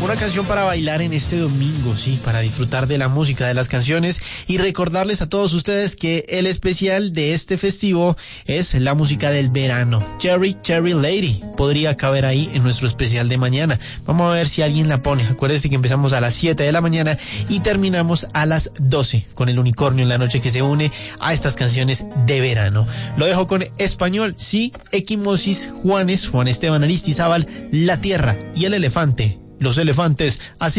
Una canción para bailar en este domingo, sí, para disfrutar de la música, de las canciones y recordarles a todos ustedes que el especial de este festivo es la música del verano. Cherry Cherry Lady podría caber ahí en nuestro especial de mañana. Vamos a ver si alguien la pone. Acuérdense que empezamos a las 7 de la mañana y terminamos a las 12 con el unicornio en la noche que se une a estas canciones de verano. Lo dejo con español, sí, Equimosis, Juan Esteban Aristizábal, La Tierra y el Elefante. Los elefantes, así